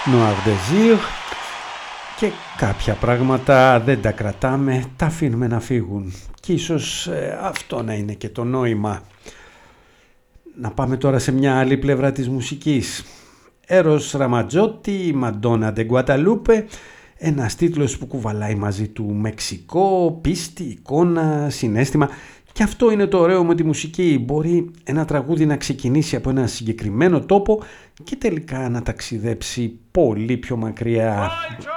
Noir Désir, και κάποια πράγματα δεν τα κρατάμε, τα αφήνουμε να φύγουν. Και ίσως αυτό να είναι και το νόημα. Να πάμε τώρα σε μια άλλη πλευρά της μουσικής. Έρος Ραματζότη, Μαντόνα ντε Γκουαταλούπε, ένας τίτλος που κουβαλάει μαζί του Μεξικό, πίστη, εικόνα, συναίσθημα. Και αυτό είναι το ωραίο με τη μουσική. Μπορεί ένα τραγούδι να ξεκινήσει από ένα συγκεκριμένο τόπο και τελικά να ταξιδέψει πολύ πιο μακριά.